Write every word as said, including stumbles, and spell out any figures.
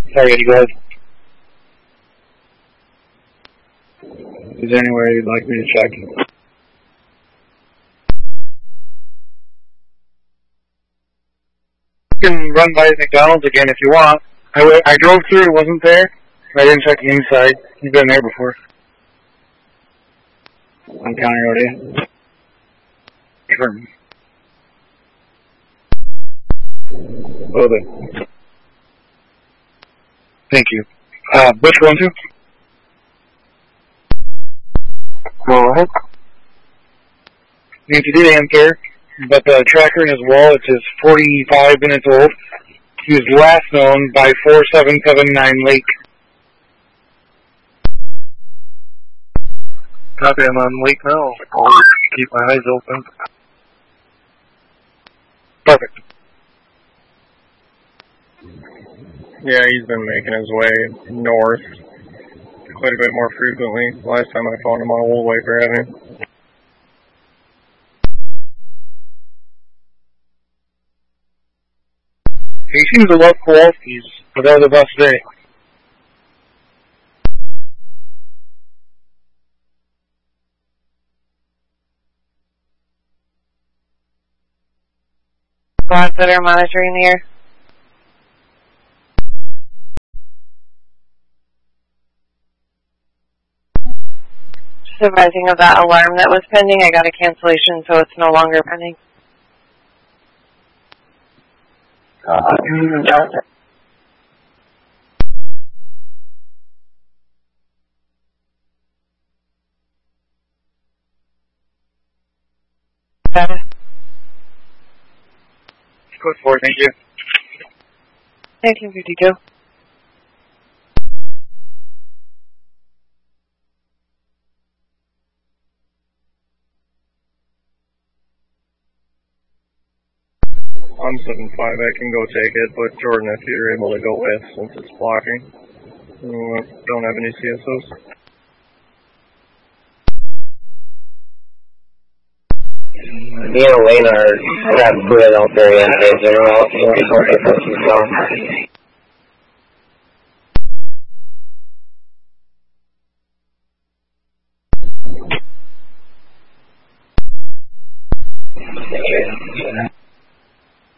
Sorry, Eddie, go ahead. Is there anywhere you'd like me to check? You can run by McDonald's again if you want. I, w I drove through, it wasn't there. I didn't check the inside. You've been there before. On County Road eight. Sure. Oh, there. Thank you. Uh, which one to? Go ahead. Nancy did answer, but the tracker in his wallet is forty-five minutes old. He was last known by four seven seven nine Lake. Copy, I'm on Lake now. I'll keep my eyes open. Perfect. Yeah, he's been making his way north quite a bit more frequently. Last time I found him on Old Wiper Avenue. He seems to love Kowalski's, but they're the best day. Squads that are monitoring the air. Just advising of that alarm that was pending. I got a cancellation, so it's no longer pending. Uh, Code four, thank you. nineteen fifty-two. I'm seven five, I can go take it, but Jordan, if you're able to go with, since it's blocking. Uh, don't have any C S Os. Me and Elaine are got good out there yesterday, so we're all going for some stuff.